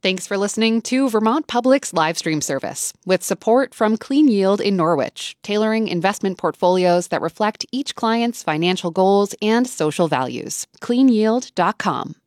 Thanks for listening to Vermont Public's live stream service, with support from Clean Yield in Norwich, tailoring investment portfolios that reflect each client's financial goals and social values. CleanYield.com.